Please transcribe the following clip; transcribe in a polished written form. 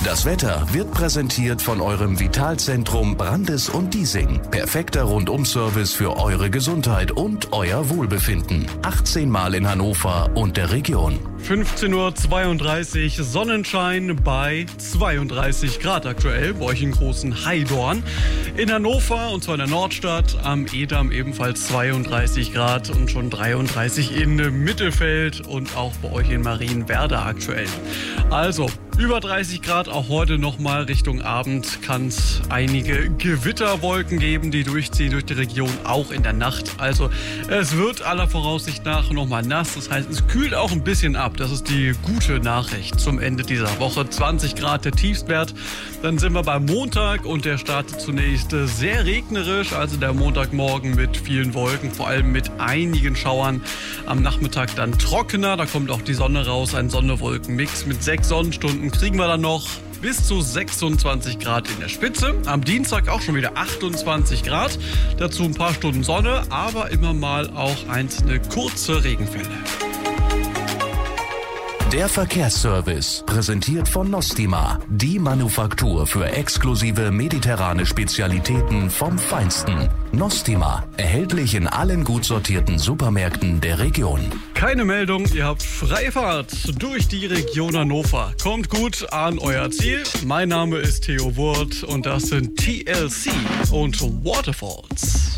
Das Wetter wird präsentiert von eurem Vitalzentrum Brandes und Diesing. Perfekter Rundum-Service für eure Gesundheit und euer Wohlbefinden. 18 Mal in Hannover und der Region. 15:32 Uhr, Sonnenschein bei 32 Grad aktuell, bei euch in Großen Heidorn. In Hannover, und zwar in der Nordstadt, am Edam ebenfalls 32 Grad und schon 33 in Mittelfeld und auch bei euch in Marienwerder aktuell. Also, über 30 Grad, auch heute nochmal Richtung Abend kann es einige Gewitterwolken geben, die durchziehen durch die Region, auch in der Nacht. Also es wird aller Voraussicht nach nochmal nass, das heißt es kühlt auch ein bisschen ab. Das ist die gute Nachricht zum Ende dieser Woche. 20 Grad der Tiefstwert. Dann sind wir beim Montag und der startet zunächst sehr regnerisch, also der Montagmorgen mit vielen Wolken, vor allem mit einigen Schauern. Am Nachmittag dann trockener, da kommt auch die Sonne raus, ein Sonne-Wolken-Mix mit 6 Sonnenstunden. Kriegen wir dann noch bis zu 26 Grad in der Spitze. Am Dienstag auch schon wieder 28 Grad. Dazu ein paar Stunden Sonne, aber immer mal auch einzelne kurze Regenfälle. Der Verkehrsservice, präsentiert von Nostima, die Manufaktur für exklusive mediterrane Spezialitäten vom Feinsten. Nostima, erhältlich in allen gut sortierten Supermärkten der Region. Keine Meldung, ihr habt freie Fahrt durch die Region Hannover. Kommt gut an euer Ziel. Mein Name ist Theo Wurth und das sind TLC und Waterfalls.